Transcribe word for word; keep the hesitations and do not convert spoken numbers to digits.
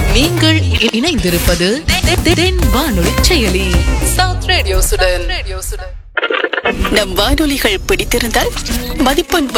நீங்கள் இணைந்திருப்பது தென் வானொலி செயலி சவுத் ரேடியோசுடன். நம் வானொலிகள் பிடித்திருந்தால் மதிப்பெண்